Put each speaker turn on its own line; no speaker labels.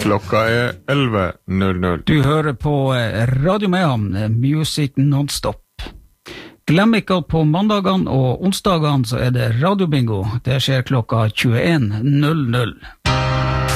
Klokka 11:00.
Du hører på Radio Mayhem, Music Non-Stop. Glem ikke at på mandagene og onsdagene så det radiobingo. Det skjer klokka 21:00.